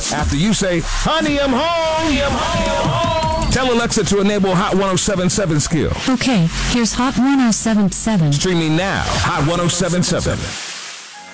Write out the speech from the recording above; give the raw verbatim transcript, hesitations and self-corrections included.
After you say, honey, I'm home. Honey, I'm home. Tell Alexa to enable Hot one oh seven point seven skill. Okay, here's Hot one oh seven point seven. Streaming now, Hot one oh seven point seven.